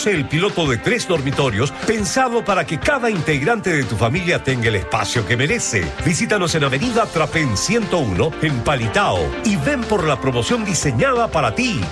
Conoce el piloto de 3 dormitorios pensado para que cada integrante de tu familia tenga el espacio que merece. Visítanos en Avenida Trapén 101 en Palitao y ven por la promoción diseñada para ti.